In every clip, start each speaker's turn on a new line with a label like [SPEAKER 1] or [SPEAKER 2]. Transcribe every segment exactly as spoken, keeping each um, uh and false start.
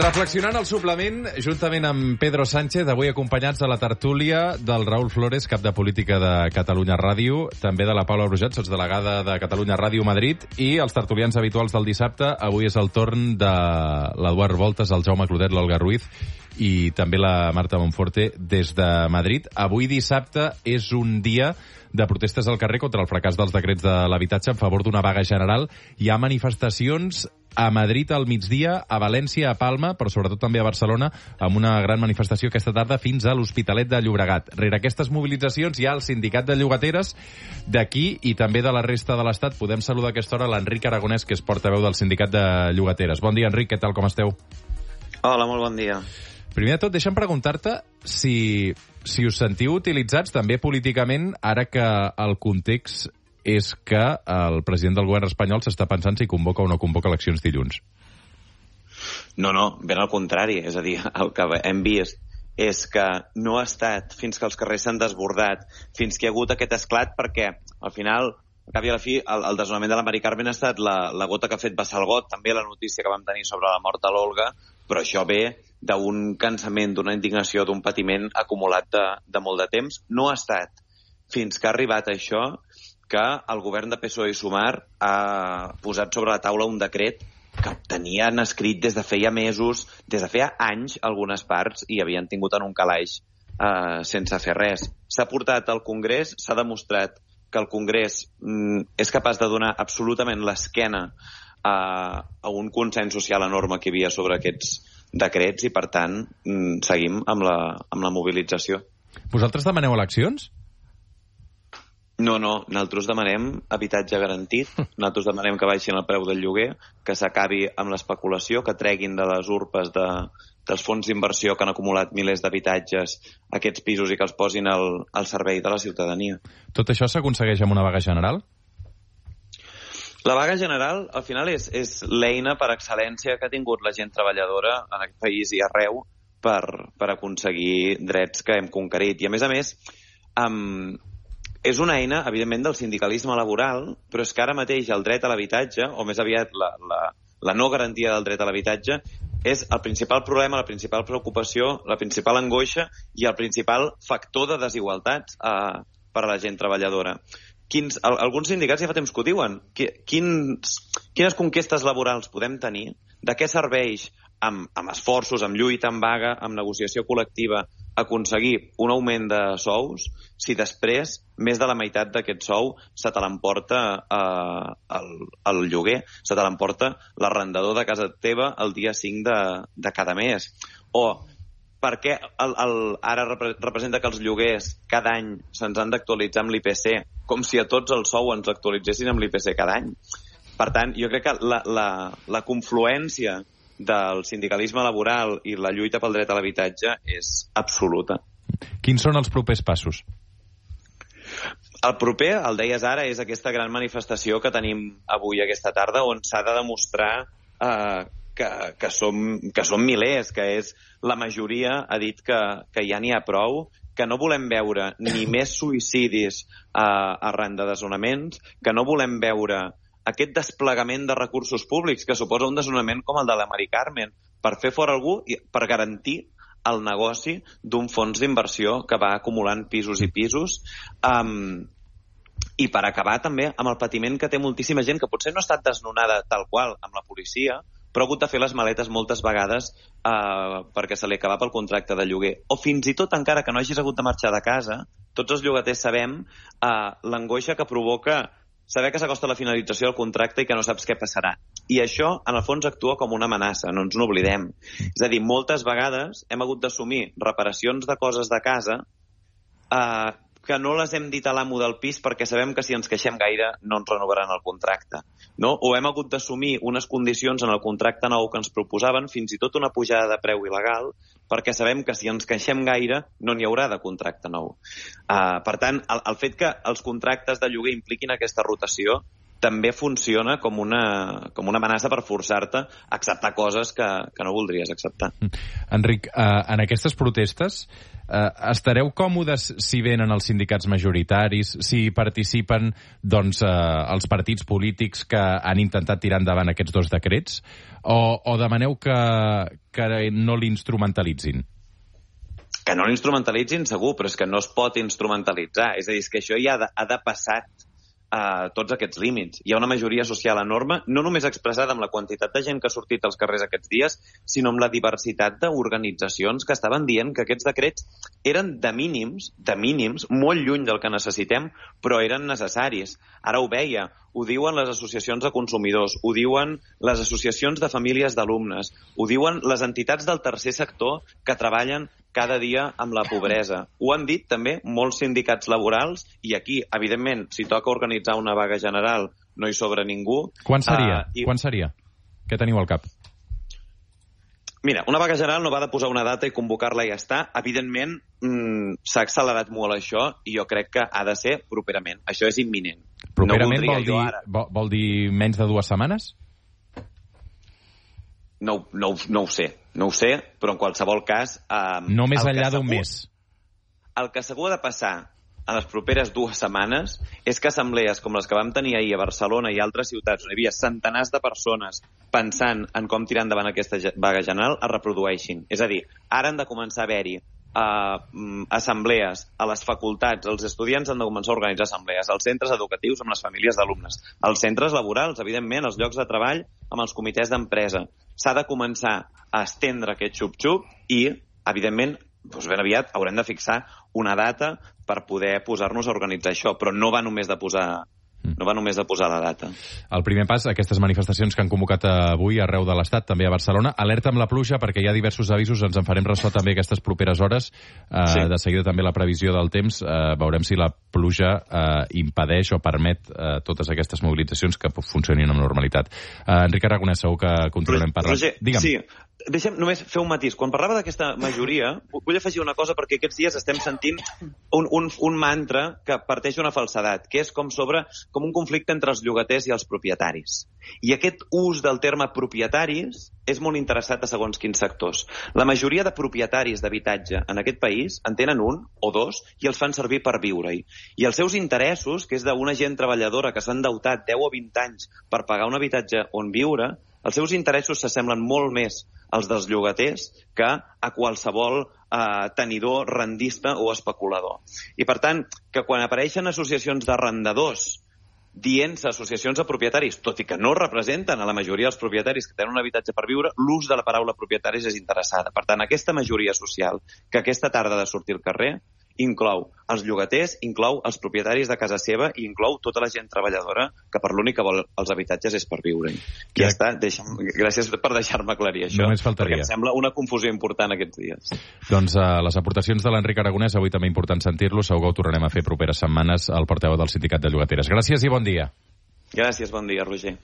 [SPEAKER 1] Reflexionant el suplement, juntament amb Pedro Sánchez, avui acompanyats de la tertúlia del Raül Flores, cap de política de Catalunya Ràdio, també de la Paula Brujat, sotsdelegada de Catalunya Ràdio Madrid, i els tertulians habituals del dissabte. Avui és el torn de l'Eduard Voltes, el Jaume Clodet, l'Olga Ruiz i també la Marta Monforte des de Madrid. Avui dissabte és un dia de protestes al carrer contra el fracàs dels decrets de l'habitatge en favor d'una vaga general. Hi ha manifestacions a Madrid al migdia, a València, a Palma, però sobretot també a Barcelona, amb una gran manifestació aquesta tarda fins a l'Hospitalet de Llobregat. Rere aquestes mobilitzacions hi ha el sindicat de llogateres d'aquí i també de la resta de l'Estat. Podem saludar a aquesta hora l'Enric Aragonès, que és portaveu del sindicat de llogateres. Bon dia, Enric, què tal, com esteu?
[SPEAKER 2] Hola, molt bon dia.
[SPEAKER 1] Primer de tot, deixa'm preguntar-te si, si us sentiu utilitzats també políticament, ara que el context és que el president del govern espanyol s'està pensant si convoca o no convoca eleccions dilluns.
[SPEAKER 2] No, no, ben al contrari. És a dir, el que hem vist és que no ha estat fins que els carrers s'han desbordat, fins que hi ha hagut aquest esclat, perquè al final, al cap i a la fi, el, el desnonament de la Mari Carmen ha estat la, la gota que ha fet vessar el got, també la notícia que vam tenir sobre la mort de l'Olga, però això ve d'un cansament, d'una indignació, d'un patiment acumulat de, de molt de temps. No ha estat fins que ha arribat això que el govern de P S O E i Sumar ha posat sobre la taula un decret que tenien escrit des de feia mesos, des de feia anys, algunes parts, i havien tingut en un calaix eh, sense fer res. S'ha portat al Congrés, s'ha demostrat que el Congrés mm, és capaç de donar absolutament l'esquena a, a un consens social enorme que hi havia sobre aquests decrets i, per tant, mm, seguim amb la, amb la mobilització.
[SPEAKER 1] Vosaltres demaneu eleccions?
[SPEAKER 2] No, no, nosaltres demanem habitatge garantit, nosaltres demanem que baixin el preu del lloguer, que s'acabi amb l'especulació, que treguin de les urpes de, dels fons d'inversió que han acumulat milers d'habitatges aquests pisos i que els posin al, al servei de la ciutadania.
[SPEAKER 1] Tot això s'aconsegueix amb una vaga general?
[SPEAKER 2] La vaga general, al final, és, és l'eina per excel·lència que ha tingut la gent treballadora en aquest país i arreu per, per aconseguir drets que hem conquerit. I, a més a més, amb... és una eina, evidentment, del sindicalisme laboral, però és que ara mateix el dret a l'habitatge, o més aviat la, la, la no garantia del dret a l'habitatge, és el principal problema, la principal preocupació, la principal angoixa i el principal factor de desigualtats eh, per a la gent treballadora. Quins, alguns sindicats ja fa temps que ho diuen. Quins, quines conquestes laborals podem tenir? De què serveix amb, amb esforços, amb lluita, amb vaga, amb negociació col·lectiva, aconseguir un augment de sous si després més de la meitat d'aquest sou se te l'emporta eh, el, el lloguer, se te l'emporta l'arrendador de casa teva el dia cinc de, de cada mes? O per què el, el, ara repre, representa que els lloguers cada any se'ns han d'actualitzar amb l'I P C, com si a tots els sous ens actualitzessin amb l'I P C cada any? Per tant, jo crec que la, la, la confluència del sindicalisme laboral i la lluita pel dret a l'habitatge és absoluta.
[SPEAKER 1] Quins són els propers passos?
[SPEAKER 2] El proper, el deies ara, és aquesta gran manifestació que tenim avui aquesta tarda, on s'ha de demostrar eh, que, que, som, que som milers, que és la majoria ha dit que, que ja n'hi ha prou, que no volem veure ni més suïcidis eh, arran de desnonaments, que no volem veure aquest desplegament de recursos públics que suposa un desnonament com el de la Mari Carmen per fer fora algú i per garantir el negoci d'un fons d'inversió que va acumulant pisos i pisos um, i per acabar també amb el patiment que té moltíssima gent que potser no ha estat desnonada tal qual amb la policia, però ha hagut de fer les maletes moltes vegades uh, perquè se li acabava el contracte de lloguer. O fins i tot encara que no hagis hagut de marxar de casa, tots els llogaters sabem uh, l'angoixa que provoca saber que s'acosta la finalització del contracte i que no saps què passarà. I això, en el fons, actua com una amenaça, no ens n'oblidem. És a dir, moltes vegades hem hagut d'assumir reparacions de coses de casa eh, que no les hem dit a l'amo del pis perquè sabem que si ens queixem gaire no ens renovaran el contracte. No? O hem hagut d'assumir unes condicions en el contracte nou que ens proposaven, fins i tot una pujada de preu il·legal, perquè sabem que si ens queixem gaire no n'hi haurà de contracte nou. Uh, per tant, el, el fet que els contractes de lloguer impliquin aquesta rotació també funciona com una, com una amenaça per forçar-te a acceptar coses que, que no voldries acceptar.
[SPEAKER 1] Enric, eh, en aquestes protestes eh, estareu còmodes si venen els sindicats majoritaris, si participen doncs, eh, els partits polítics que han intentat tirar endavant aquests dos decrets, o, o demaneu que, que no l'instrumentalitzin?
[SPEAKER 2] Que no l'instrumentalitzin segur, però és que no es pot instrumentalitzar. És a dir, és que això ja ha de, ha de passar uh, tots aquests límits. Hi ha una majoria social enorme, no només expressada amb la quantitat de gent que ha sortit als carrers aquests dies, sinó amb la diversitat d'organitzacions que estaven dient que aquests decrets eren de mínims, de mínims, molt lluny del que necessitem, però eren necessaris. Ara ho veia, ho diuen les associacions de consumidors, ho diuen les associacions de famílies d'alumnes, ho diuen les entitats del tercer sector que treballen cada dia amb la pobresa. Ho han dit també molts sindicats laborals i aquí, evidentment, si toca organitzar una vaga general no hi sobra ningú.
[SPEAKER 1] Quan seria? Uh, i... Quan seria? Què teniu al cap?
[SPEAKER 2] Mira, una vaga general no va de posar una data i convocar-la i ja està. Evidentment, mmm, s'ha accelerat molt això i jo crec que ha de ser properament. Això és imminent.
[SPEAKER 1] Properament
[SPEAKER 2] no
[SPEAKER 1] vol, dir, vol, vol dir menys de dues setmanes?
[SPEAKER 2] No, no, no ho sé, no ho sé, però en qualsevol cas... Eh,
[SPEAKER 1] no més enllà d'un mes.
[SPEAKER 2] El que segur ha de passar en les properes dues setmanes és que assemblees com les que vam tenir ahir a Barcelona i altres ciutats on hi havia centenars de persones pensant en com tirar endavant aquesta vaga general es reprodueixin. És a dir, ara han de començar a haver-hi Uh, assemblees a les facultats, els estudiants han de començar a organitzar assemblees, als centres educatius amb les famílies d'alumnes, als centres laborals, evidentment, als llocs de treball amb els comitès d'empresa. S'ha de començar a estendre aquest xup-xup i, evidentment, doncs ben aviat haurem de fixar una data per poder posar-nos a organitzar això, però no va només de posar no va només de posar la data.
[SPEAKER 1] El primer pas, aquestes manifestacions que han convocat avui arreu de l'Estat, també a Barcelona. Alerta amb la pluja, perquè hi ha diversos avisos, ens en farem ressò també aquestes properes hores. Uh, sí. De seguida també la previsió del temps. Uh, veurem si la pluja uh, impedeix o permet uh, totes aquestes mobilitzacions que funcionin amb normalitat. Uh, Enric Aragonès, segur que continuarem parlant.
[SPEAKER 2] Roger, Digue'm. Sí. Deixem només fer un matís. Quan parlava d'aquesta majoria, vull afegir una cosa perquè aquests dies estem sentint un, un, un mantra que parteix d'una falsedat, que és com sobre com un conflicte entre els llogaters i els propietaris. I aquest ús del terme propietaris és molt interessat a segons quins sectors. La majoria de propietaris d'habitatge en aquest país en tenen un o dos i els fan servir per viure-hi. I els seus interessos, que és d'una gent treballadora que s'ha endeutat deu o vint anys per pagar un habitatge on viure, els seus interessos s'assemblen molt més als dels llogaters que a qualsevol eh, tenidor, rendista o especulador. I, per tant, que quan apareixen associacions d'arrendadors dient-se associacions de propietaris, tot i que no representen a la majoria dels propietaris que tenen un habitatge per viure, l'ús de la paraula propietaris és interessada. Per tant, aquesta majoria social que aquesta tarda ha de sortir al carrer inclou els llogaters, inclou els propietaris de casa seva i inclou tota la gent treballadora que per l'únic que vol els habitatges és per viure-hi. Ja està, deixa'm, gràcies per deixar-me aclarir això,
[SPEAKER 1] només faltaria,
[SPEAKER 2] perquè em sembla una confusió important aquests dies.
[SPEAKER 1] Doncs uh, les aportacions de l'Enric Aragonès, avui també important sentir-lo, segur que ho tornarem a fer properes setmanes al portaveu del Sindicat de Llogateres. Gràcies i bon dia.
[SPEAKER 2] Gràcies, bon dia, Roger.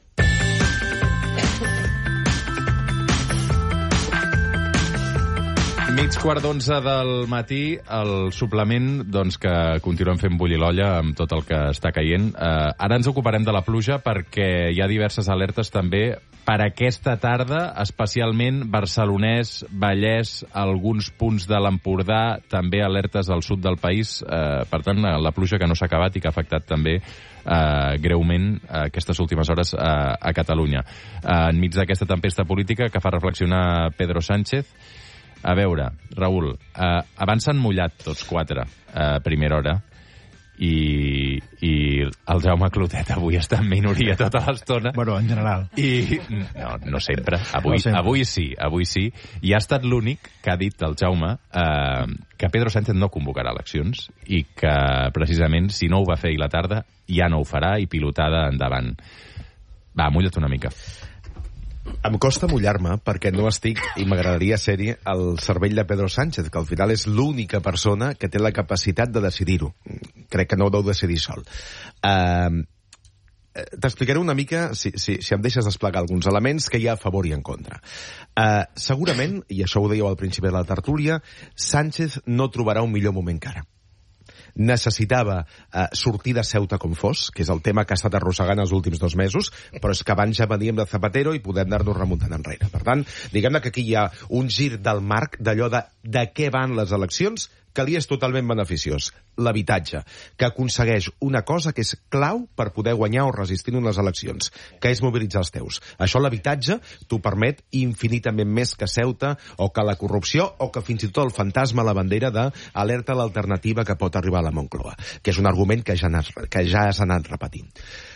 [SPEAKER 1] Mig quart d'onze del matí, el suplement doncs, que continuem fent bullir l'olla amb tot el que està caient. Uh, ara ens ocuparem de la pluja perquè hi ha diverses alertes també per aquesta tarda, especialment Barcelonès, Vallès, alguns punts de l'Empordà, també alertes al sud del país. Uh, per tant, la pluja que no s'ha acabat i que ha afectat també Uh, greument uh, aquestes últimes hores uh, a Catalunya. Uh, enmig d'aquesta tempesta política que fa reflexionar Pedro Sánchez. A veure, Raül, uh, abans s'han mullat tots quatre a uh, primera hora i, i el Jaume Clotet avui està en minoria tota l'estona.
[SPEAKER 3] Bueno, en general.
[SPEAKER 1] I, no, no sempre. Avui, no sempre. Avui sí, avui sí. I ha estat l'únic que ha dit el Jaume eh, que Pedro Sánchez no convocarà eleccions i que, precisament, si no ho va fer ahir la tarda, ja no ho farà i pilotada endavant. Va, mulla't una mica.
[SPEAKER 3] Em costa mullar-me perquè no estic, i m'agradaria ser-hi, al cervell de Pedro Sánchez, que al final és l'única persona que té la capacitat de decidir-ho. Crec que no ho deu decidir sol. Uh, T'explicaré una mica, si, si, si em deixes desplegar alguns elements que hi ha a favor i en contra. Uh, segurament, i això ho dèieu al principi de la tertúlia, Sánchez no trobarà un millor moment que ara. necessitava eh, sortir de Ceuta com fos, que és el tema que ha estat arrossegant els últims dos mesos, però és que abans ja veníem de Zapatero i podem anar-nos remuntant enrere. Per tant, diguem-ne que aquí hi ha un gir del marc d'allò de, de què van les eleccions, que li és totalment beneficiós, l'habitatge, que aconsegueix una cosa que és clau per poder guanyar o resistir en unes eleccions, que és mobilitzar els teus. Això, l'habitatge, t'ho permet infinitament més que Ceuta, o que la corrupció, o que fins i tot el fantasma, la bandera d'alerta a l'alternativa que pot arribar a la Moncloa, que és un argument que ja, que ja s'ha anat repetint.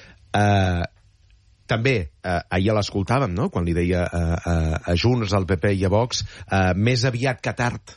[SPEAKER 3] Uh, També, eh, ahir l'escoltàvem, no?, quan li deia eh, eh, a Junts, al P P i a Vox, eh, més aviat que tard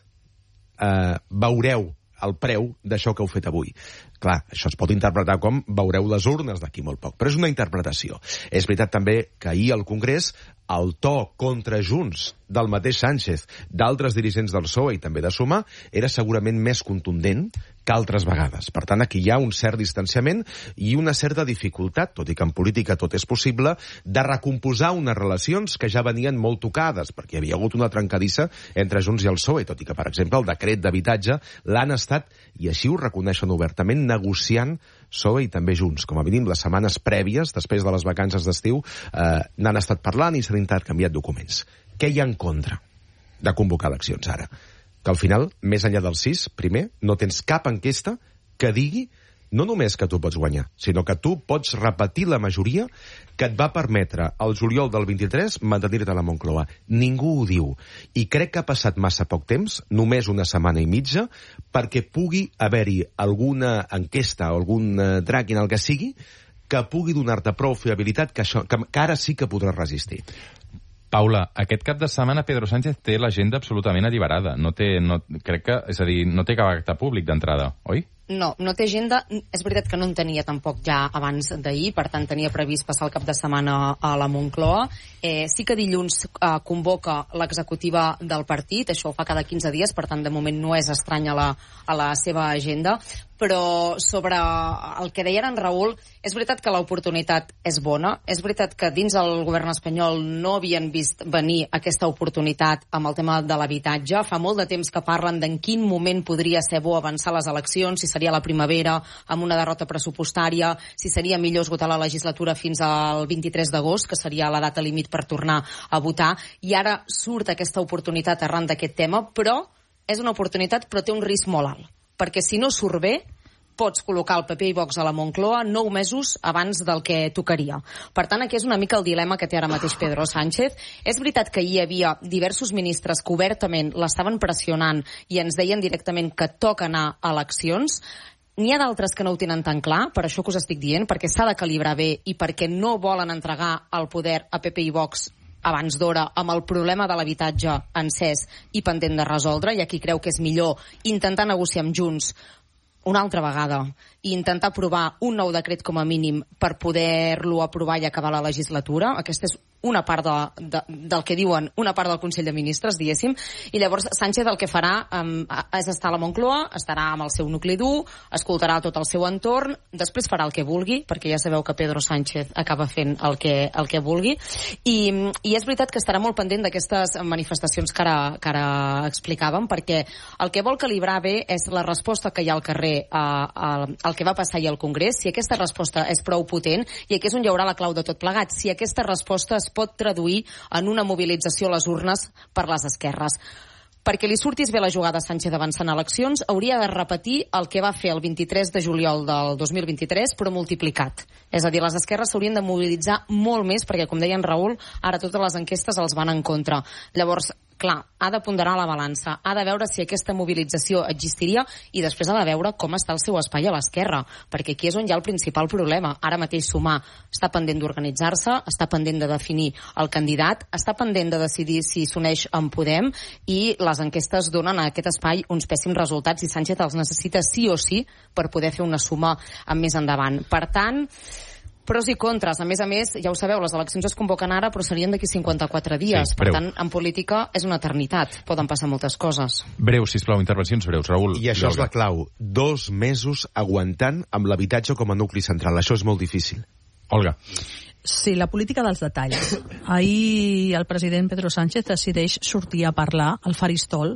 [SPEAKER 3] eh, veureu el preu d'això que heu fet avui. Clar, això es pot interpretar com veureu les urnes d'aquí molt poc, però és una interpretació. És veritat també que ahir al Congrés el to contra Junts del mateix Sánchez, d'altres dirigents del P S O E i també de Sumar, era segurament més contundent que altres vegades. Per tant, aquí hi ha un cert distanciament i una certa dificultat, tot i que en política tot és possible, de recomposar unes relacions que ja venien molt tocades, perquè hi havia hagut una trencadissa entre Junts i el P S O E, tot i que, per exemple, el decret d'habitatge l'han estat, i així ho reconeixen obertament, negociant P S O E i també Junts. Com a mínim, les setmanes prèvies, després de les vacances d'estiu, eh, n'han estat parlant i s'han intercanviat documents. Què hi ha en contra de convocar eleccions ara? Que al final, més enllà dels sis, primer, no tens cap enquesta que digui no només que tu pots guanyar, sinó que tu pots repetir la majoria que et va permetre al juliol del vint-i-tres mantenir-te a la Moncloa. Ningú ho diu. I crec que ha passat massa poc temps, només una setmana i mitja, perquè pugui haver-hi alguna enquesta o algun eh, tracking, el que sigui, que pugui donar-te prou fiabilitat que, això, que, que ara sí que podràs resistir.
[SPEAKER 1] Paula, aquest cap de setmana Pedro Sánchez té l'agenda absolutament alliberada. No té, no, crec que, és a dir, no té cap acte públic d'entrada, oi?
[SPEAKER 4] No, no té agenda. És veritat que no en tenia tampoc ja abans d'ahir, per tant tenia previst passar el cap de setmana a la Moncloa. Eh, sí que dilluns eh, convoca l'executiva del partit, això ho fa cada quinze dies, per tant de moment no és estrany a la, a la seva agenda, però sobre el que deia en Raül, és veritat que l'oportunitat és bona, és veritat que dins el govern espanyol no havien vist venir aquesta oportunitat amb el tema de l'habitatge, fa molt de temps que parlen d'en quin moment podria ser bo avançar les eleccions, si seria la primavera amb una derrota pressupostària, si seria millor esgotar la legislatura fins al vint-i-tres d'agost, que seria la data límit per tornar a votar, i ara surt aquesta oportunitat arran d'aquest tema, però és una oportunitat però té un risc molt alt, perquè si no surt bé, pots col·locar el P P i Vox a la Moncloa nou mesos abans del que tocaria. Per tant, aquí és una mica el dilema que té ara mateix Pedro Sánchez. És veritat que hi havia diversos ministres que obertament l'estaven pressionant i ens deien directament que toca anar a eleccions. N'hi ha d'altres que no ho tenen tan clar, per això que us estic dient, perquè s'ha de calibrar bé i perquè no volen entregar el poder a P P i Vox abans d'hora, amb el problema de l'habitatge encès i pendent de resoldre, i aquí creu que és millor intentar negociar amb Junts una altra vegada i intentar aprovar un nou decret com a mínim per poder-lo aprovar i acabar la legislatura. Aquesta és una part de, de, del que diuen una part del Consell de Ministres, diguéssim, i llavors Sánchez el que farà um, és estar a la Moncloa, estarà amb el seu nucli dur, escoltarà tot el seu entorn, després farà el que vulgui, perquè ja sabeu que Pedro Sánchez acaba fent el que, el que vulgui, i, i és veritat que estarà molt pendent d'aquestes manifestacions que ara, que ara explicàvem, perquè el que vol calibrar bé és la resposta que hi ha al carrer a, a, al que va passar ahir al Congrés, si aquesta resposta és prou potent, i aquí és on hi haurà la clau de tot plegat, si aquesta resposta es pot traduir en una mobilització a les urnes per les esquerres. Perquè li sortís bé la jugada Sánchez avançant a eleccions, hauria de repetir el que va fer el vint-i-tres de juliol del dos mil vint-i-tres, però multiplicat. És a dir, les esquerres s'haurien de mobilitzar molt més, perquè, com deia en Raül, ara totes les enquestes els van en contra. Llavors, clar, ha de ponderar la balança, ha de veure si aquesta mobilització existiria i després ha de veure com està el seu espai a l'esquerra, perquè aquí és on hi ha el principal problema. Ara mateix Sumar està pendent d'organitzar-se, està pendent de definir el candidat, està pendent de decidir si s'uneix amb Podem, i les enquestes donen a aquest espai uns pèssims resultats i Sánchez els necessita sí o sí per poder fer una suma amb més endavant. Per tant, pros i contres. A més a més, ja ho sabeu, les eleccions es convoquen ara, però serien d'aquí cinquanta-quatre dies. Sí, per tant, en política és una eternitat. Poden passar moltes coses.
[SPEAKER 1] Breu, sisplau, intervencions breus. Raül.
[SPEAKER 3] I això és la clau. Dos mesos aguantant amb l'habitatge com a nucli central. Això és molt difícil.
[SPEAKER 1] Olga.
[SPEAKER 5] Sí, la política dels detalls. Ahir el president Pedro Sánchez decideix sortir a parlar al faristol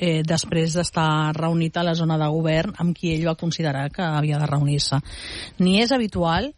[SPEAKER 5] eh, després d'estar reunit a la zona de govern amb qui ell va considerar que havia de reunir-se. Ni és habitual,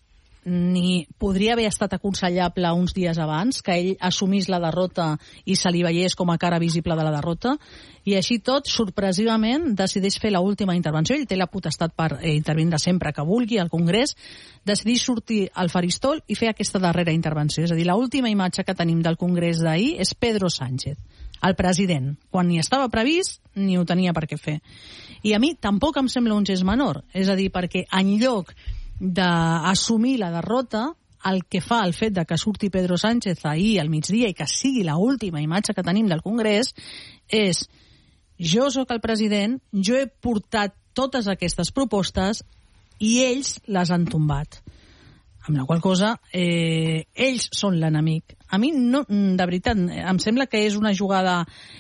[SPEAKER 5] ni podria haver estat aconsellable uns dies abans que ell assumís la derrota i se li veiés com a cara visible de la derrota, i així tot, sorpresivament, decideix fer l'última intervenció. Ell té la potestat per eh, intervindre sempre que vulgui al Congrés, decideix sortir al faristol i fer aquesta darrera intervenció. És a dir, l'última imatge que tenim del Congrés d'ahir és Pedro Sánchez, el president, quan ni estava previst ni ho tenia per què fer. I a mi tampoc em sembla un gest menor, és a dir, perquè en lloc d'assumir la derrota, el que fa el fet de que surti Pedro Sánchez ahir al migdia i que sigui l'última imatge que tenim del Congrés és: jo sóc el president, jo he portat totes aquestes propostes i ells les han tombat. Amb la qual cosa, eh, ells són l'enemic. A mi, no, de veritat, em sembla que és una jugada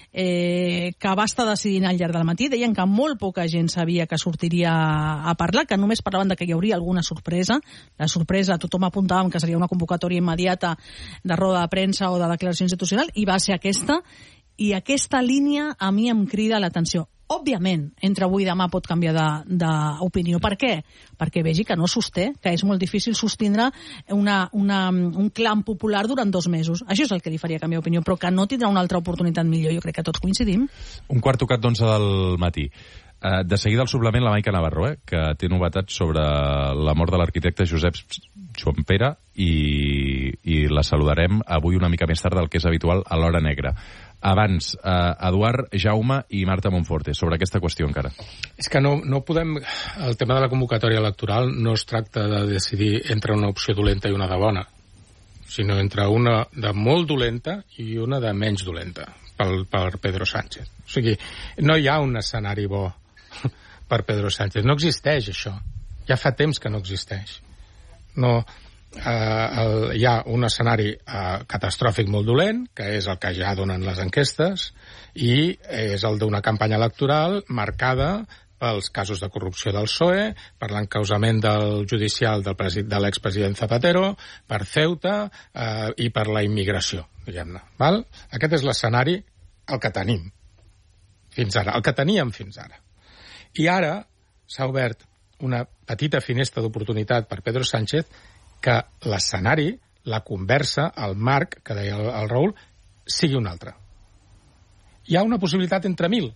[SPEAKER 5] eh, que va estar decidint al llarg del matí. Deien que molt poca gent sabia que sortiria a parlar, que només parlaven de que hi hauria alguna sorpresa. La sorpresa, tothom apuntàvem que seria una convocatòria immediata de roda de premsa o de declaració institucional, i va ser aquesta. I aquesta línia a mi em crida l'atenció. Òbviament, entre avui i demà pot canviar d'opinió. Per què? Perquè vegi que no sosté, que és molt difícil sostindre una, una, un clam popular durant dos mesos. Això és el que li faria canviar d'opinió, però que no tindrà una altra oportunitat millor. Jo crec que tots coincidim.
[SPEAKER 1] Un quart tocat d'onze del matí. Uh, de seguida al suplement la Maica Navarro, eh, que té novetats sobre la mort de l'arquitecte Josep Joan Pere, i, i la saludarem avui una mica més tard del que és habitual a l'Hora Negra. Abans, eh, Eduard, Jaume i Marta Monforte, sobre aquesta qüestió encara.
[SPEAKER 6] És que no, no podem... El tema de la convocatòria electoral no es tracta de decidir entre una opció dolenta i una de bona, sinó entre una de molt dolenta i una de menys dolenta per, per Pedro Sánchez. O sigui, no hi ha un escenari bo per Pedro Sánchez. No existeix això. Ja fa temps que no existeix. No... Uh, el, hi ha un escenari uh, catastròfic molt dolent, que és el que ja donen les enquestes, i és el d'una campanya electoral marcada pels casos de corrupció del P S O E, per l'encausament del judicial del de l'expresident Zapatero, per Ceuta uh, i per la immigració, diguem-ne. Val? Aquest és l'escenari, el que tenim fins ara, el que teníem fins ara. I ara s'ha obert una petita finestra d'oportunitat per Pedro Sánchez, que l'escenari, la conversa, el marc, que deia el, el Raül, sigui un altre. Hi ha una possibilitat entre mil?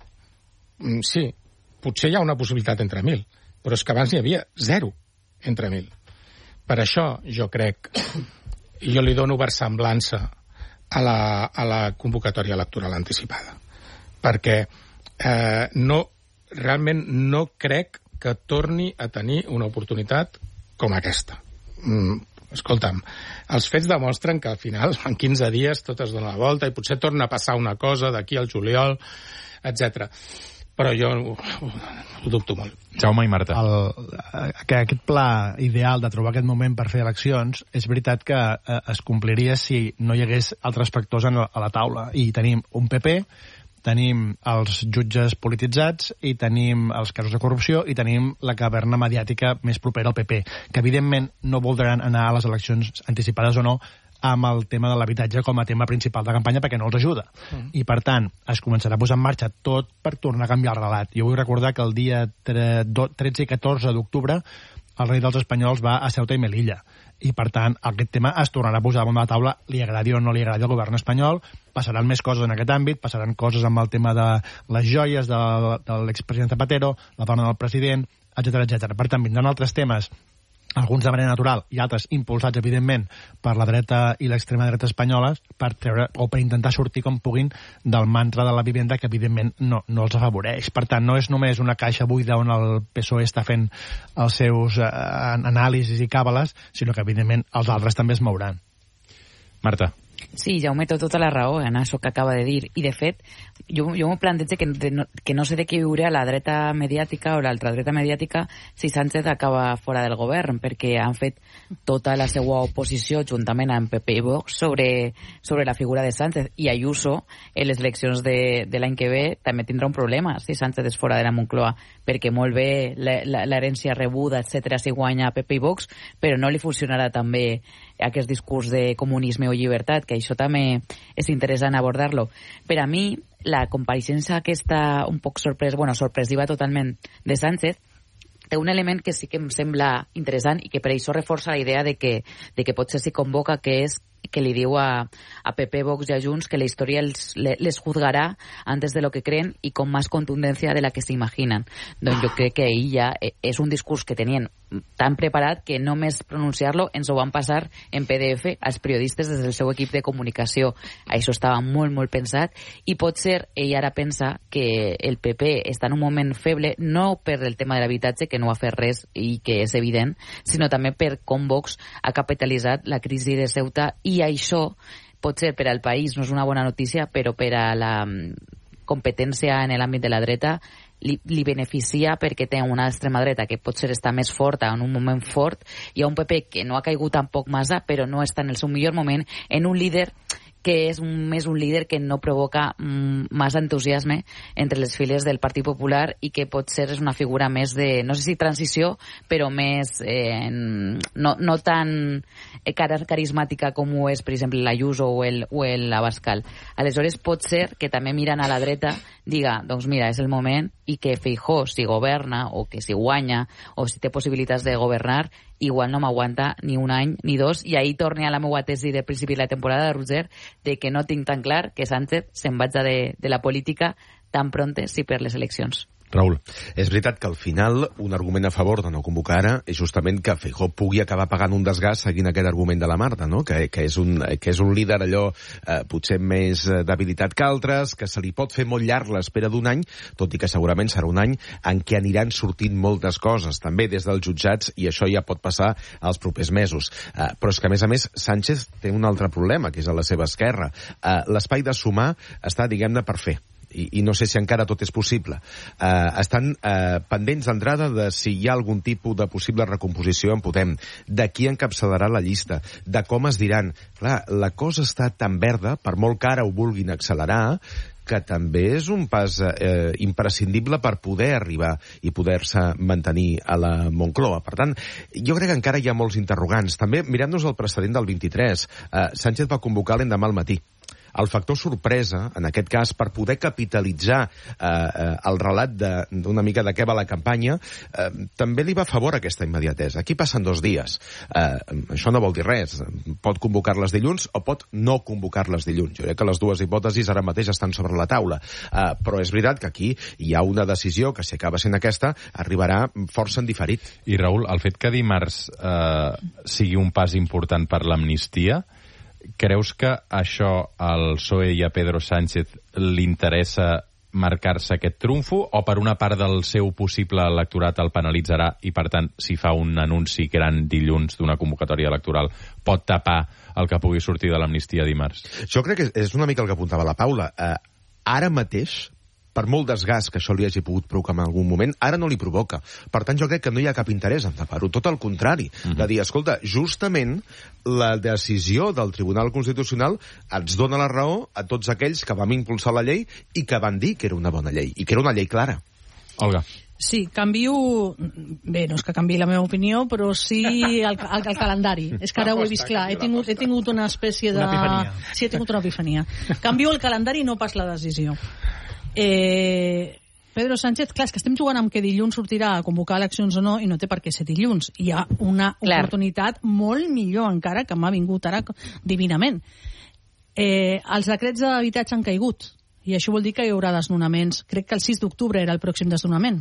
[SPEAKER 6] Mm, sí, potser hi ha una possibilitat entre mil, però és que abans n'hi havia zero entre mil. Per això jo crec, i jo li dono versemblança a la, a la convocatòria electoral anticipada, perquè eh, no, realment no crec que torni a tenir una oportunitat com aquesta. Mm, escolta'm, els fets demostren que al final en quinze dies tot es dona la volta i potser torna a passar una cosa d'aquí al juliol, etcètera. Però jo ho, ho, ho dubto molt.
[SPEAKER 1] Jaume i Marta.
[SPEAKER 7] El, que aquest pla ideal de trobar aquest moment per fer eleccions, és veritat que eh, es compliria si no hi hagués altres factors a la taula. I tenim un P P, tenim els jutges polititzats i tenim els casos de corrupció i tenim la caverna mediàtica més propera al P P, que evidentment no voldran anar a les eleccions anticipades o no amb el tema de l'habitatge com a tema principal de campanya perquè no els ajuda. Mm. I, per tant, es començarà a posar en marxa tot per tornar a canviar el relat. Jo vull recordar que el dia tretze i catorze d'octubre el rei dels espanyols va a Ceuta i Melilla. I, per tant, aquest tema es tornarà a posar damunt de la taula, li agradi o no li agradi al govern espanyol. Passaran més coses en aquest àmbit, passaran coses amb el tema de les joies de, de l'expresident Zapatero, la dona del president, etcètera, etcètera. Per tant, vindran altres temes, alguns de manera natural i altres impulsats, evidentment, per la dreta i l'extrema dreta espanyoles, per treure o per intentar sortir com puguin del mantra de la vivenda, que evidentment no, no els afavoreix. Per tant, no és només una caixa buida on el P S O E està fent els seus eh, anàlisis i càbales, sinó que evidentment els altres també es mouran.
[SPEAKER 1] Marta.
[SPEAKER 8] Sí, Jaume té tota la raó en això que acaba de dir. I, de fet, jo, jo m'ho plantejo que, de, no, que no sé de què viurà la dreta mediàtica o l'altra dreta mediàtica si Sánchez acaba fora del govern, perquè han fet tota la seva oposició juntament amb P P i Vox sobre, sobre la figura de Sánchez. I Ayuso, en les eleccions de, de l'any que ve, també tindrà un problema si Sánchez és fora de la Moncloa, perquè molt bé l'herència rebuda, etcètera, si guanya P P i Vox, però no li funcionarà també aquest discurs de comunisme o llibertat, que això també és interessant abordar-lo. Per a mi, la compareixença aquesta un poc sorpresa, bueno, sorpresiva totalment de Sánchez, té un element que sí que em sembla interessant i que per això reforça la idea de que, de que potser s'hi convoca, que és que li diu a, a P P, Vox i a Junts que la història els, les juzgarà antes de lo que creen i con más contundencia de la que s'imaginen. Doncs jo crec que ell ja és un discurs que tenien tan preparat que només pronunciar-lo ens ho van passar en P D F als periodistes des del seu equip de comunicació. Això estava molt, molt pensat i pot ser, ell ara pensa que el P P està en un moment feble, no per el tema de l'habitatge, que no ha fet res i que és evident, sinó també per com Vox ha capitalitzat la crisi de Ceuta i això potser per al país no és una bona notícia, però per a la competència en l'àmbit de la dreta li, li beneficia perquè té una extrema dreta que potser està més forta en un moment fort i a un P P que no ha caigut tampoc massa però no està en el seu millor moment, en un líder que és un, més un líder que no provoca mm, massa entusiasme entre les files del Partit Popular i que potser és una figura més de, no sé si transició, però més eh, no, no tan car carismàtica com ho és, per exemple, l'Ayuso o el, o el Abascal. Aleshores, pot ser que també mirant a la dreta diga, doncs mira, és el moment i que Feijóo, si governa o que si guanya o si té possibilitats de governar, igual no m'aguanta ni un any ni dos, i ahir torni a la meva tesi de principi de la temporada de Roger, de que no tinc tan clar que Sánchez se'n vagi de, de la política tan pronte si per les eleccions.
[SPEAKER 3] Raül, és veritat que al final un argument a favor de no convocar ara és justament que Feijóo pugui acabar pagant un desgast seguint aquest argument de la Marta, no? que, que, és un, que és un líder allò eh, potser més debilitat que altres, que se li pot fer molt llarg l'espera d'un any, tot i que segurament serà un any en què aniran sortint moltes coses, també des dels jutjats, i això ja pot passar als propers mesos. Eh, però és que, a més a més, Sánchez té un altre problema, que és a la seva esquerra. Eh, L'espai de sumar està, diguem-ne, per fer. I, i no sé si encara tot és possible. Uh, estan uh, pendents d'entrada de si hi ha algun tipus de possible recomposició en Podem, de qui encapçalarà la llista, de com es diran. Clar, la cosa està tan verda, per molt que ara ho vulguin accelerar, que també és un pas eh, imprescindible per poder arribar i poder-se mantenir a la Moncloa. Per tant, jo crec que encara hi ha molts interrogants. També, mirant-nos el precedent del vint-i-tres, eh, Sánchez va convocar l'endemà al matí. El factor sorpresa, en aquest cas, per poder capitalitzar eh, eh, el relat d'una mica de què va la campanya, eh, també li va a favor aquesta immediatesa. Aquí passen dos dies. Eh, això no vol dir res. Pot convocar-les dilluns o pot no convocar-les dilluns. Jo crec que les dues hipòtesis ara mateix estan sobre la taula. Eh, però és veritat que aquí hi ha una decisió que, si acaba sent aquesta, arribarà força en diferit.
[SPEAKER 1] I, Raül, el fet que dimarts eh, sigui un pas important per l'amnistia, creus que això al P S O E i a Pedro Sánchez li interessa marcar-se aquest trumfo, o per una part del seu possible electorat el penalitzarà i, per tant, si fa un anunci gran dilluns d'una convocatòria electoral, pot tapar el que pugui sortir de l'amnistia dimarts?
[SPEAKER 3] Jo crec que és una mica el que apuntava la Paula. Eh, ara mateix, per molt desgast que això li hagi pogut provocar en algun moment, ara no li provoca. Per tant, jo crec que no hi ha cap interès en tapar-ho. Tot el contrari. Uh-huh. De dir, escolta, justament la decisió del Tribunal Constitucional ens dona la raó a tots aquells que vam impulsar la llei i que van dir que era una bona llei, i que era una llei clara.
[SPEAKER 1] Olga.
[SPEAKER 5] Sí, canvio... Bé, no és que canviï la meva opinió, però sí el, el, el calendari. És que ara ho he vist clar. He tingut, he tingut una espècie de...
[SPEAKER 7] Una epifania.
[SPEAKER 5] Sí, he tingut una epifania. Canvio el calendari i no pas la decisió. Eh, Pedro Sánchez, clar, és que estem jugant amb que dilluns sortirà a convocar eleccions o no, i no té per què ser dilluns. Hi ha una clar. oportunitat molt millor encara, que m'ha vingut ara divinament. Eh, els decrets d'habitatge han caigut, i això vol dir que hi haurà desnonaments. Crec que el sis d'octubre era el pròxim desnonament.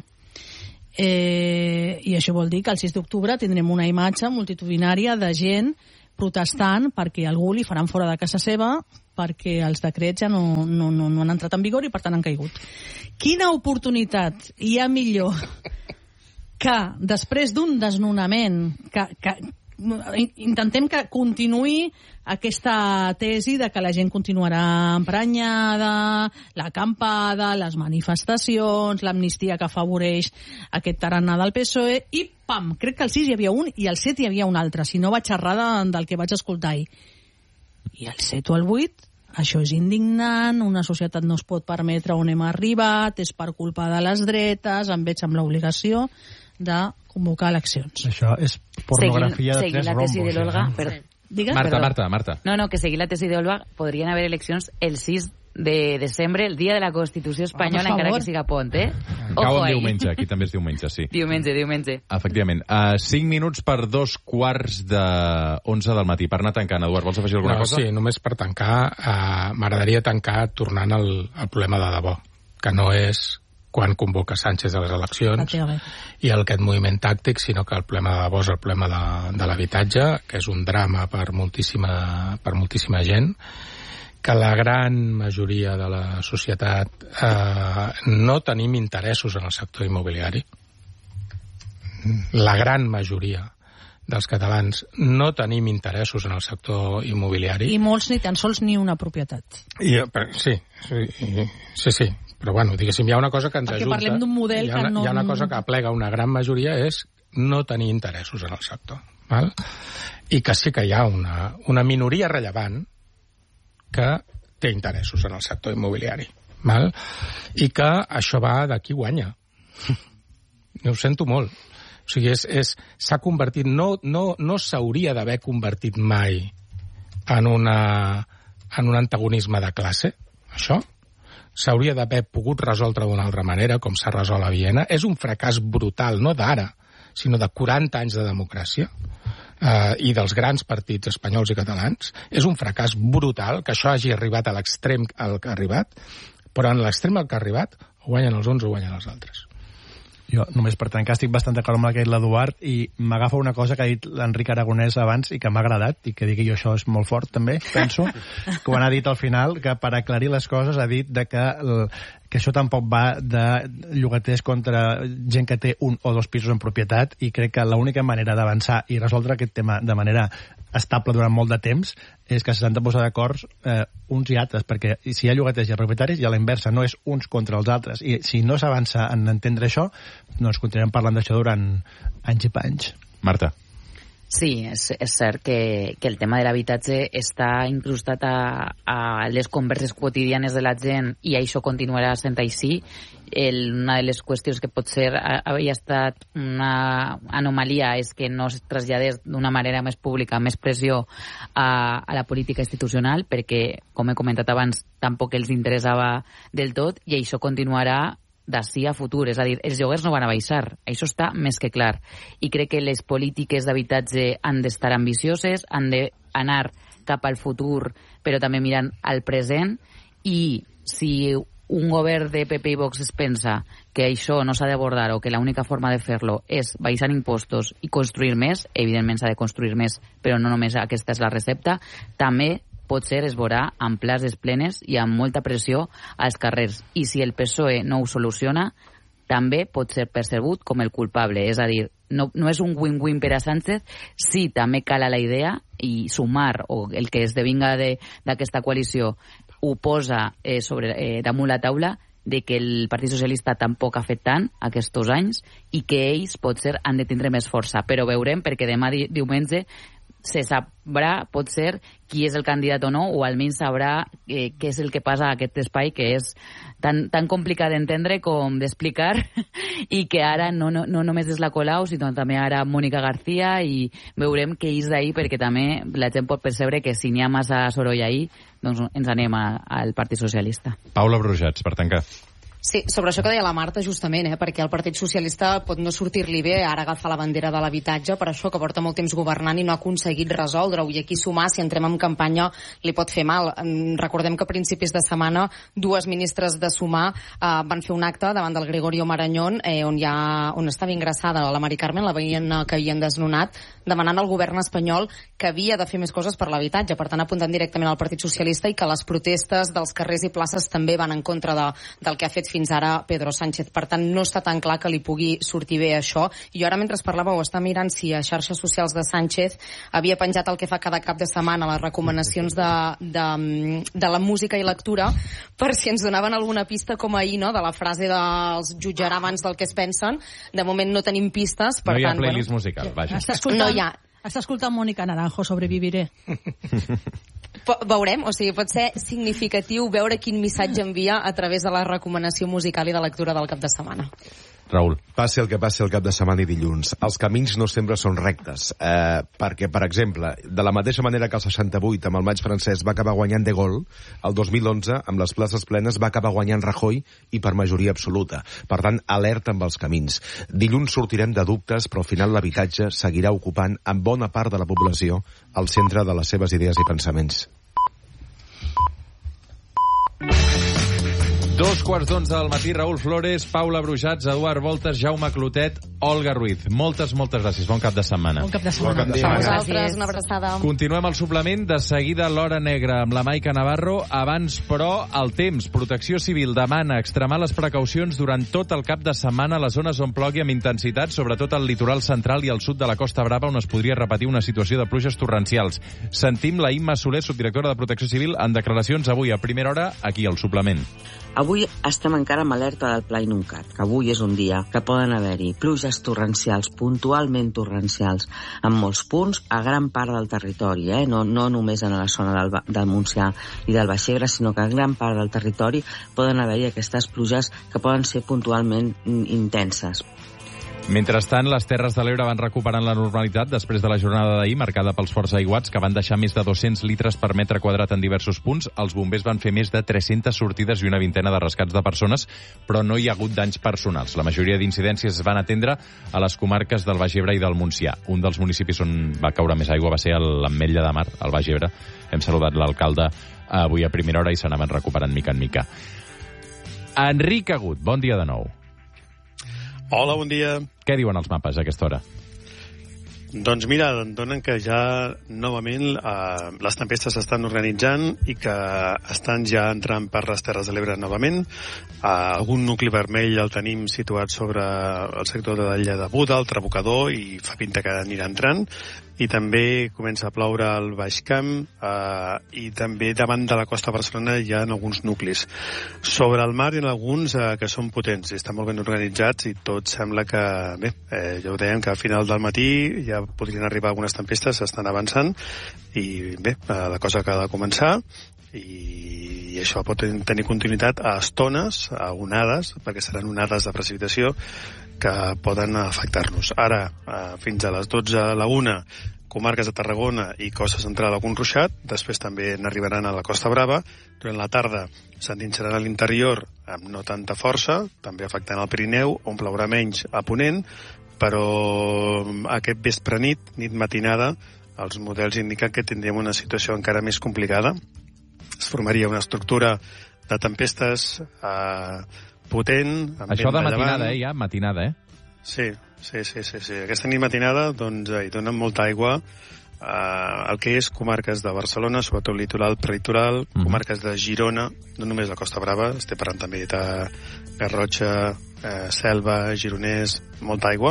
[SPEAKER 5] Eh, I això vol dir que el sis d'octubre tindrem una imatge multitudinària de gent protestant perquè algú li faran fora de casa seva perquè els decrets ja no, no, no, no han entrat en vigor i per tant han caigut. Quina oportunitat hi ha millor que després d'un desnonament que, que intentem que continuï aquesta tesi de que la gent continuarà emprenyada, l'acampada, les manifestacions, l'amnistia que afavoreix aquest tarannà del P S O E, i pam, crec que al sis hi havia un i al set hi havia un altre, si no vaig errar del que vaig escoltar ahir. I al set o al vuit, això és indignant, una societat no es pot permetre on hem arribat, és per culpa de les dretes, em veig amb l'obligació de convocar eleccions.
[SPEAKER 7] Això és pornografia
[SPEAKER 8] seguir,
[SPEAKER 7] de tres
[SPEAKER 8] rombos.
[SPEAKER 7] Seguir la tesi
[SPEAKER 8] de l'Olga,
[SPEAKER 7] ja.
[SPEAKER 8] Digue?
[SPEAKER 1] Marta,
[SPEAKER 8] Perdó.
[SPEAKER 1] Marta, Marta.
[SPEAKER 8] No, no, que seguir la tesi d'Olga, podrien haver eleccions el sis de desembre, el dia de la Constitució espanyola,
[SPEAKER 5] oh,
[SPEAKER 8] encara que siga pont, eh?
[SPEAKER 1] Cau en diumenge, aquí també és diumenge, sí.
[SPEAKER 8] Diumenge, diumenge.
[SPEAKER 1] Efectivament. Uh, cinc minuts per dos quarts de onze del matí. Per anar tancant, Eduard, vols afegir alguna
[SPEAKER 6] no,
[SPEAKER 1] cosa?
[SPEAKER 6] Sí, només per tancar, uh, m'agradaria tancar tornant al, al problema de debò, que no és quan convoca Sánchez a les eleccions i el aquest moviment tàctic, sinó que el problema de debò és el problema de, de l'habitatge, que és un drama per moltíssima, per moltíssima gent, que la gran majoria de la societat eh, no tenim interessos en el sector immobiliari. La gran majoria dels catalans no tenim interessos en el sector immobiliari.
[SPEAKER 5] I molts ni tan sols ni una propietat.
[SPEAKER 6] I, per, sí, sí, sí, sí. Però, bueno, diguéssim, hi ha una cosa que ens
[SPEAKER 5] Perquè
[SPEAKER 6] ajunta...
[SPEAKER 5] parlem d'un model
[SPEAKER 6] hi ha una,
[SPEAKER 5] que no...
[SPEAKER 6] Hi ha una cosa que aplega una gran majoria, és no tenir interessos en el sector. Val? I que sí que hi ha una, una minoria rellevant que té interessos en el sector immobiliari. Val? I que això va de qui guanya. Ho sento molt. O sigui, és, és, s'ha convertit... No, no, no s'hauria d'haver convertit mai en, una, en un antagonisme de classe, això. S'hauria d'haver pogut resoldre d'una altra manera, com s'ha resolt a Viena. És un fracàs brutal, no d'ara, sinó de quaranta anys de democràcia eh, i dels grans partits espanyols i catalans. És un fracàs brutal que això hagi arribat a l'extrem al que ha arribat, però en l'extrem al que ha arribat o guanyen els uns o guanyen els altres.
[SPEAKER 7] Jo, només per tancar, estic bastant d'acord amb el que ha dit l'Eduard i m'agafa una cosa que ha dit l'Enric Aragonès abans i que m'ha agradat, i que digui jo això és molt fort també, penso, que quan ha dit al final, que per aclarir les coses ha dit de que, el, que això tampoc va de llogaters contra gent que té un o dos pisos en propietat, i crec que l'única manera d'avançar i resoldre aquest tema de manera estable durant molt de temps és que s'han de posar d'acord eh, uns i altres, perquè si hi ha llogaters i hi ha propietaris, i a la inversa no és uns contra els altres, i si no s'avança en entendre això, doncs continuem parlant d'això durant anys i panys.
[SPEAKER 1] Marta.
[SPEAKER 8] Sí, és, és cert que, que el tema de l'habitatge està incrustat a, a les converses quotidianes de la gent i això continuarà sent així. El, una de les qüestions que pot ser havia estat una anomalia és que no es traslladés d'una manera més pública, més pressió a, a la política institucional, perquè, com he comentat abans, tampoc els interessava del tot, i això continuarà d'ací a futur, és a dir, els lloguers no van a baixar, això està més que clar, i crec que les polítiques d'habitatge han d'estar ambicioses, han d'anar cap al futur, però també mirant al present, i si un govern de P P i Vox es pensa que això no s'ha d'abordar o que l'única forma de fer-lo és baixar impostos i construir més, evidentment s'ha de construir més, però no només aquesta és la recepta, també potser es veurà amb places plenes i amb molta pressió als carrers. I si el P S O E no ho soluciona, també pot ser percebut com el culpable. És a dir, no, no és un win-win per a Sánchez, sí, també cala la idea i sumar, o el que esdevinga d'aquesta coalició ho posa eh, sobre, eh, damunt la taula, de que el Partit Socialista tampoc ha fet tant aquests anys i que ells potser han de tindre més força. Però veurem, perquè demà di diumenge se sabrà, pot ser, qui és el candidat o no, o almenys sabrà eh, què és el que passa a aquest espai, que és tan, tan complicat d'entendre com d'explicar, i que ara no, no, no només és la Colau, sinó també ara Mònica García, i veurem què és d'ahir, perquè també la gent pot percebre que si n'hi ha massa soroll ahir, doncs ens anem a, al Partit Socialista.
[SPEAKER 1] Paula Brujats, per tancar.
[SPEAKER 4] Sí, sobre això que deia la Marta, justament, eh, perquè el Partit Socialista pot no sortir-li bé ara agafar la bandera de l'habitatge, per això que porta molt temps governant i no ha aconseguit resoldre-ho, i aquí sumar, si entrem en campanya, li pot fer mal. Recordem que a principis de setmana dues ministres de Sumar eh, van fer un acte davant del Gregorio Marañón, eh, on, hi ha, on estava ingressada la Mari Carmen, la veïna que havien desnonat, demanant al govern espanyol que havia de fer més coses per l'habitatge, per tant apuntant directament al Partit Socialista, i que les protestes dels carrers i places també van en contra de, del que ha fet fins ara Pedro Sánchez. Per tant, no està tan clar que li pugui sortir bé això. I jo ara, mentre parlàveu, està mirant si a xarxes socials de Sánchez havia penjat el que fa cada cap de setmana, les recomanacions de, de, de la música i lectura, per si ens donaven alguna pista, com ahir, no?, de la frase dels jutjarà abans del que es pensen. De moment no tenim pistes. Per
[SPEAKER 1] no hi ha
[SPEAKER 4] tant,
[SPEAKER 1] playlist
[SPEAKER 4] bueno,
[SPEAKER 1] musical, vaja.
[SPEAKER 5] Està escoltant,
[SPEAKER 4] no hi ha.
[SPEAKER 5] Està escoltant Mònica Naranjo, Sobreviviré.
[SPEAKER 4] Veurem, o sigui, pot ser significatiu veure quin missatge envia a través de la recomanació musical i de lectura del cap de setmana.
[SPEAKER 1] Raül.
[SPEAKER 3] Passi el que passi el cap de setmana i dilluns, els camins no sempre són rectes, eh, perquè, per exemple, de la mateixa manera que el seixanta-vuit, amb el maig francès, va acabar guanyant De Gaulle, el dos mil onze, amb les places plenes, va acabar guanyant Rajoy i per majoria absoluta. Per tant, alerta amb els camins. Dilluns sortirem de dubtes, però al final l'habitatge seguirà ocupant amb bona part de la població el centre de les seves idees i pensaments.
[SPEAKER 1] Dos quarts d'onze del matí, Raül Flores, Paula Brujats, Eduard Voltes, Jaume Clotet, Olga Ruiz. Moltes, moltes gràcies. Bon cap de setmana.
[SPEAKER 5] Bon cap de setmana.
[SPEAKER 3] Bon cap de
[SPEAKER 4] A
[SPEAKER 3] setmana.
[SPEAKER 4] vosaltres, una abraçada.
[SPEAKER 1] Continuem el suplement. De seguida, l'Hora Negra amb la Maica Navarro. Abans, però, el temps. Protecció Civil demana extremar les precaucions durant tot el cap de setmana a les zones on plogui amb intensitat, sobretot al litoral central i al sud de la Costa Brava, on es podria repetir una situació de pluges torrencials. Sentim la Imma Soler, subdirectora de Protecció Civil, en declaracions avui a primera hora, aquí al suplement.
[SPEAKER 9] Avui estem encara amb alerta del Pla Inuncat, que avui és un dia que poden haver-hi pluges torrencials, puntualment torrencials, en molts punts, a gran part del territori, eh? no, no només en la zona del, del Montsià i del Baix Ebre, sinó que a gran part del territori poden haver-hi aquestes pluges que poden ser puntualment intenses.
[SPEAKER 1] Mentrestant, les Terres de l'Ebre van recuperant la normalitat després de la jornada d'ahir, marcada pels forts aiguats, que van deixar més de dos-cents litres per metre quadrat en diversos punts. Els bombers van fer més de tres-centes sortides i una vintena de rescats de persones, però no hi ha hagut danys personals. La majoria d'incidències es van atendre a les comarques del Baix Ebre i del Montsià. Un dels municipis on va caure més aigua va ser l'Ametlla de Mar, al Baix Ebre. Hem saludat l'alcalde avui a primera hora i s'anaven recuperant mica en mica. Enric Agut, bon dia de nou.
[SPEAKER 10] Hola, bon dia.
[SPEAKER 1] Què diuen els mapes a aquesta hora?
[SPEAKER 10] Doncs mira, donen que ja novament eh, les tempestes s'estan organitzant i que estan ja entrant per les Terres de l'Ebre novament. Eh, algun nucli vermell el tenim situat sobre el sector de l'Illa de Buda, el Trabocador, i fa pinta que anirà entrant. I també comença a ploure al Baix Camp eh, i també davant de la costa de Barcelona hi ha alguns nuclis. Sobre el mar hi ha alguns eh, que són potents i estan molt ben organitzats i tot sembla que, bé, eh, ja ho dèiem, que a final del matí ja podrien arribar algunes tempestes, estan avançant i bé, eh, la cosa que ha de començar i, i això pot tenir continuïtat a estones, a onades, perquè seran onades de precipitació que poden afectar-nos. Ara, eh, fins a les dotze a la una, comarques de Tarragona i Costa Central algun ruixat, després també n'arribaran a la Costa Brava. Durant la tarda s'endinsaran a l'interior amb no tanta força, també afectant el Pirineu, on plourà menys a Ponent, però aquest vespre nit, nit matinada, els models indiquen que tindríem una situació encara més complicada. Es formaria una estructura de tempestes eh, potent.
[SPEAKER 1] Això de matinada, eh, ja, matinada, eh?
[SPEAKER 10] Sí, sí, sí, sí, sí. Aquesta nit matinada, doncs, hi donen molta aigua eh, el que és comarques de Barcelona, sobretot litoral, prelitoral, mm. comarques de Girona, no només la Costa Brava, estem parlant també de Garrotxa, eh, Selva, Gironès, molta aigua,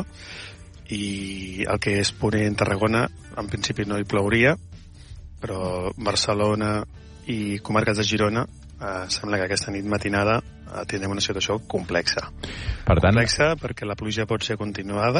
[SPEAKER 10] i el que és Ponent, Tarragona, en principi no hi plouria, però Barcelona i comarques de Girona eh, sembla que aquesta nit matinada eh, tindrem una situació complexa.
[SPEAKER 1] Per tant,
[SPEAKER 10] complexa perquè la pluja pot ser continuada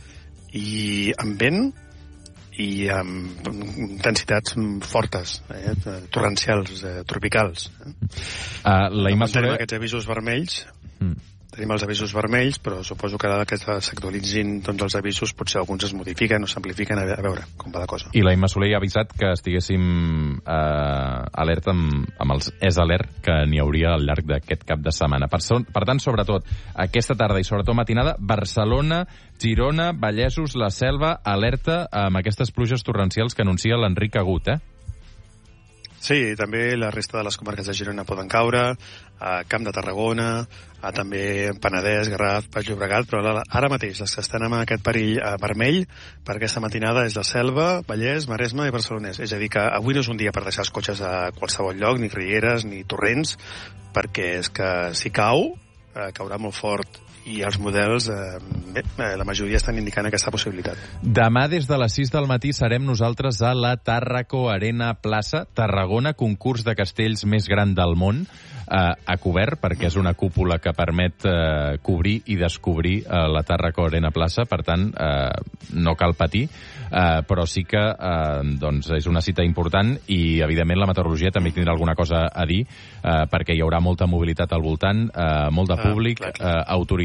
[SPEAKER 10] i amb vent i amb intensitats fortes, eh, torrencials, eh, tropicals. Eh.
[SPEAKER 1] Uh, la Imma
[SPEAKER 10] Soler...
[SPEAKER 1] Soler...
[SPEAKER 10] aquests avisos vermells,
[SPEAKER 1] mm.
[SPEAKER 10] tenim els avisos vermells, però suposo que ara que s'actualitzin doncs, els avisos potser alguns es modifiquen o s'amplifiquen, a veure com va la cosa.
[SPEAKER 1] I la Imma Soler ja ha avisat que estiguéssim eh, alerta amb, amb els és alert que n'hi hauria al llarg d'aquest cap de setmana. Per, so, per tant, sobretot, aquesta tarda i sobretot matinada, Barcelona, Girona, Vallesos, la Selva, alerta amb aquestes pluges torrencials que anuncia l'Enric Agut, eh?
[SPEAKER 10] Sí, també la resta de les comarques de Girona poden caure, a Camp de Tarragona, a també Penedès, Garraf, Baix Llobregat, però ara mateix les que estan amb aquest perill eh, vermell per aquesta matinada és la Selva, Vallès, Maresme i Barcelonès. És a dir, que avui no és un dia per deixar els cotxes a qualsevol lloc, ni rieres, ni torrents, perquè és que si cau, eh, caurà molt fort i els models, eh, bé, la majoria estan indicant aquesta possibilitat.
[SPEAKER 1] Demà des de les sis del matí serem nosaltres a la Tàrraco Arena Plaça, Tarragona, concurs de castells més gran del món, eh, a cobert, perquè és una cúpula que permet eh, cobrir i descobrir eh, la Tàrraco Arena Plaça, per tant, eh, no cal patir, eh, però sí que eh, doncs és una cita important i, evidentment, la meteorologia també tindrà alguna cosa a dir, eh, perquè hi haurà molta mobilitat al voltant, eh, molt de públic, ah, clar, clar. Eh, autoritat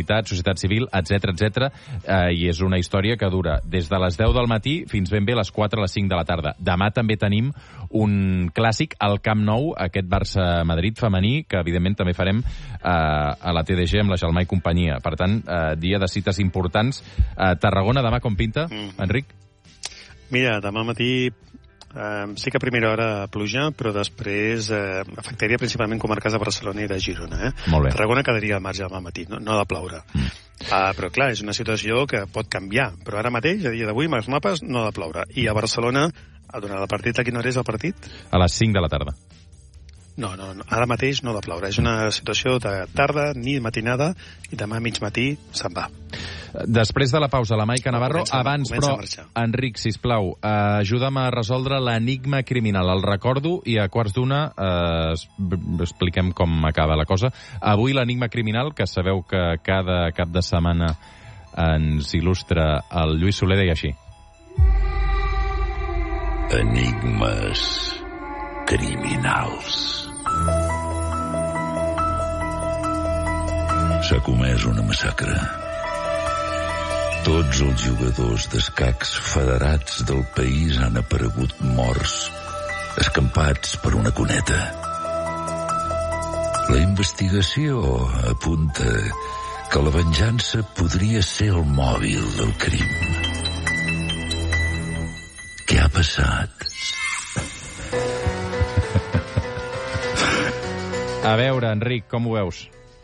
[SPEAKER 1] entitats, societat civil, etcètera, etcètera, eh, i és una història que dura des de les deu del matí fins ben bé les quatre a les cinc de la tarda. Demà també tenim un clàssic al Camp Nou, aquest Barça-Madrid femení, que evidentment també farem eh, a la T D G amb la Gelmà i companyia. Per tant, eh, dia de cites importants. Eh, Tarragona, demà com pinta, mm. Enric?
[SPEAKER 10] Mira, demà matí eh, sí que a primera hora pluja, però després eh, afectaria principalment comarques de Barcelona i de Girona. Eh?
[SPEAKER 1] Molt bé.
[SPEAKER 10] Tarragona quedaria al marge demà matí, no, no ha de ploure. Mm. Uh, però clar, és una situació que pot canviar, però ara mateix, a dia d'avui, amb els mapes, no ha de ploure. I a Barcelona, durant el partit, a quina hora és el partit?
[SPEAKER 1] A les cinc de la tarda.
[SPEAKER 10] No, no, no, ara mateix no ha de ploure. És una situació de tarda, nit, matinada, i demà a mig matí se'n va.
[SPEAKER 1] Després de la pausa, la Maica Navarro,
[SPEAKER 10] comença,
[SPEAKER 1] abans,
[SPEAKER 10] comença
[SPEAKER 1] però, Enric, sisplau, eh, ajuda'm a resoldre l'enigma criminal. El recordo i a quarts d'una eh, expliquem com acaba la cosa. Avui l'enigma criminal, que sabeu que cada cap de setmana ens il·lustra el Lluís Soler, deia així.
[SPEAKER 11] Enigmes criminals. S'ha comès una massacre. Tots els jugadors d'escacs federats del país han aparegut morts, escampats per una cuneta. La investigació apunta que la venjança podria ser el mòbil del crim. Què ha passat?
[SPEAKER 1] A veure, Enric, com ho veus?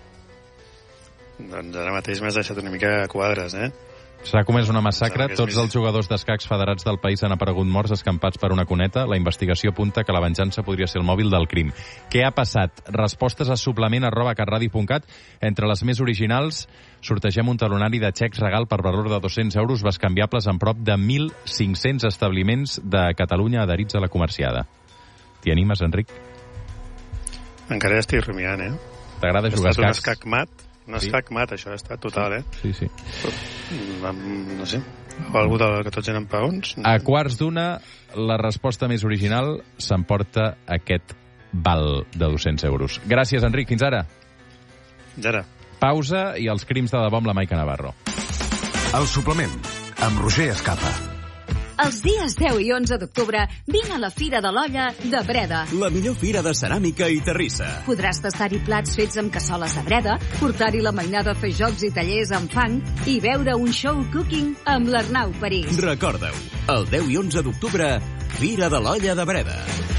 [SPEAKER 10] Doncs ara mateix m'has deixat una mica a quadres, eh?
[SPEAKER 1] S'ha comès una massacre,
[SPEAKER 10] Doncs
[SPEAKER 1] tots
[SPEAKER 10] més...
[SPEAKER 1] els jugadors d'escacs federats del país han aparegut morts escampats per una cuneta. La investigació apunta que la venjança podria ser el mòbil del crim. Què ha passat? Respostes a suplement arroba catradio punt cat. Entre les més originals, sortegem un talonari de xecs regal per valor de dos-cents euros bescanviables en prop de mil cinc-cents establiments de Catalunya adherits a la comerciada. T'hi animes, Enric?
[SPEAKER 10] Encara estic rumiant, eh?
[SPEAKER 1] T'agrada jugar a escacs?
[SPEAKER 10] Un escac mat. Un
[SPEAKER 1] Sí.
[SPEAKER 10] escac mat, això, està total, eh?
[SPEAKER 1] Sí, sí.
[SPEAKER 10] Amb, no sé, o algú del que tots eren paons.
[SPEAKER 1] A quarts d'una, la resposta més original s'emporta aquest val de dos-cents euros. Gràcies, Enric. Fins ara.
[SPEAKER 10] Fins ara.
[SPEAKER 1] Pausa i els crims de debò amb la Maica Navarro.
[SPEAKER 12] El suplement, amb Roger Escapa.
[SPEAKER 13] Els dies deu i onze d'octubre vine a la Fira de l'Olla de Breda.
[SPEAKER 14] La millor fira de ceràmica i terrissa.
[SPEAKER 13] Podràs tastar-hi plats fets amb cassoles de Breda, portar-hi la mainada a fer jocs i tallers amb fang i veure un show cooking amb l'Arnau París.
[SPEAKER 14] Recorda-ho, el deu i onze d'octubre, Fira de l'Olla de Breda.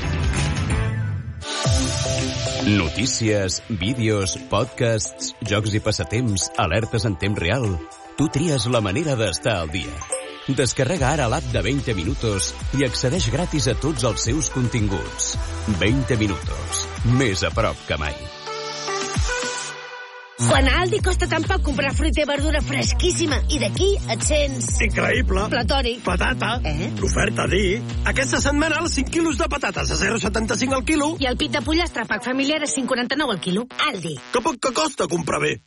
[SPEAKER 14] Notícies, vídeos, podcasts, jocs i passatemps, alertes en temps real. Tu tries la manera d'estar al dia. Descarrega ara l'app de veinte minutos i accedeix gratis a tots els seus continguts. veinte minutos. Més a prop que mai.
[SPEAKER 15] Quan a Aldi costa tan poc comprar fruita i verdura fresquíssima i d'aquí et sents...
[SPEAKER 16] Increïble.
[SPEAKER 15] Platònic.
[SPEAKER 16] Patata.
[SPEAKER 15] Eh?
[SPEAKER 16] L'oferta dir. Aquesta setmana els cinc quilos de patates a zero coma setanta-cinc al quilo.
[SPEAKER 15] I el pit de pollastre pack familiar a cinc coma quaranta-nou al quilo. Aldi.
[SPEAKER 16] Que poc que costa comprar bé.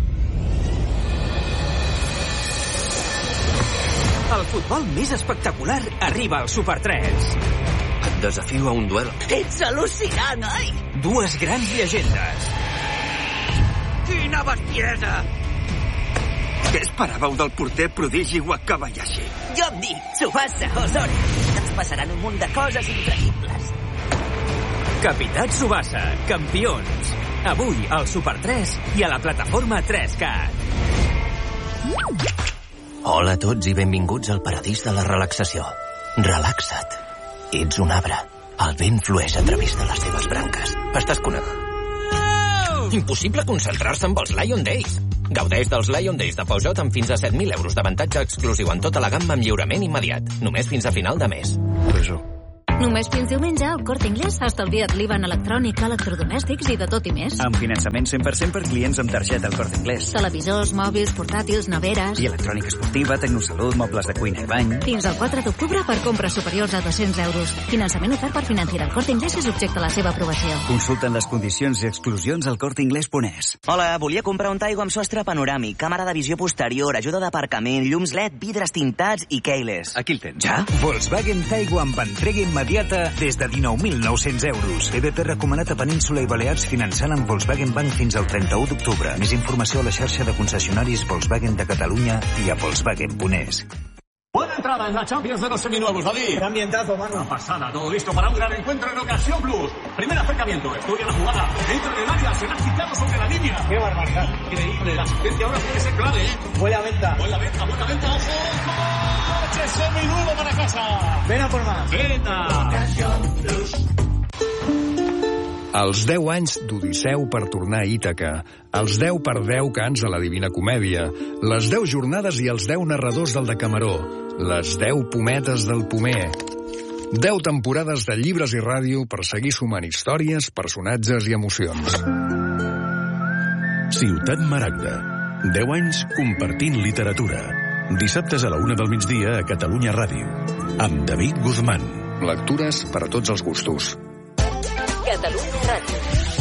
[SPEAKER 17] El futbol més espectacular arriba al Super tres.
[SPEAKER 18] Et desafio a un duel.
[SPEAKER 15] Ets al·lucinant, oi?
[SPEAKER 17] Dues grans llegendes.
[SPEAKER 16] Quina bestiesa!
[SPEAKER 18] Què esperàveu del porter prodigi Wakabayashi?
[SPEAKER 15] Jo em dic Tsubasa Ozori. Ens passaran un munt de coses increïbles.
[SPEAKER 17] Capità Tsubasa, campions. Avui al Super tres i a la plataforma tres cat.
[SPEAKER 18] Hola a tots i benvinguts al paradís de la relaxació. Relaxa't. Ets un arbre. El vent flueix a través de les teves branques. Estàs conegut. Oh! Impossible concentrar-se amb els Lion Days. Gaudeix dels Lion Days de Peugeot amb fins a set mil euros d'avantatge exclusiu en tota la gamma amb lliurament immediat. Només fins a final de mes.
[SPEAKER 3] Peugeot.
[SPEAKER 19] Només fins diumenge al Corte Inglés ha estalviat l'I V A en electrònica, electrodomèstics i de tot i més.
[SPEAKER 20] Amb finançament cent per cent per clients amb targeta al Corte Inglés.
[SPEAKER 19] Televisors, mòbils, portàtils, neveres...
[SPEAKER 20] I electrònica esportiva, tecnosalut, mobles de cuina i bany...
[SPEAKER 19] Fins al quatre d'octubre per compres superiors a dos-cents euros. Finançament ofert per Financiera. El Corte Inglés és objecte a la seva aprovació.
[SPEAKER 20] Consulten les condicions i exclusions al corte inglés punt es.
[SPEAKER 21] Hola, volia comprar un Taigo amb sostre panoràmic, càmera de visió posterior, ajuda d'aparcament, llums L E D, vidres tintats i keyless.
[SPEAKER 20] Aquí el tens.
[SPEAKER 21] Ja?
[SPEAKER 20] Volkswagen Taigo amb entrega immediata immediata des de dinou mil nou-cents euros. B B P recomanat a Península i Balears finançant amb Volkswagen Bank fins al trenta-u d'octubre. Més informació a la xarxa de concessionaris Volkswagen de Catalunya i a Volkswagen punt es.
[SPEAKER 2] Buena entrada en la Champions de los seminuevos, David. Gran ambientazo, mano. Una pasada, todo listo para un gran encuentro en Ocasión Plus. Primer acercamiento, estudia la jugada. Entra en el área, será citado sobre la línea. Qué barbaridad. Increíble, la asistencia ahora puede ser clave, ¿eh? Buena venta. Buena venta, buena venta, ojo. Coche seminuevo para casa. Ven a por más. Venta. Ocasión Plus.
[SPEAKER 22] Els deu anys d'Odisseu per tornar a Ítaca, els deu per deu cants de la Divina Comèdia, les deu jornades i els deu narradors del Decameró, les deu pometes del Pomer, deu temporades de llibres i ràdio per seguir sumant històries, personatges i emocions.
[SPEAKER 12] Ciutat Maragda. deu anys compartint literatura. Dissabtes a la una del migdia a Catalunya Ràdio. Amb David Guzmán.
[SPEAKER 22] Lectures per a tots els gustos.
[SPEAKER 23] Catalunya Ràdio.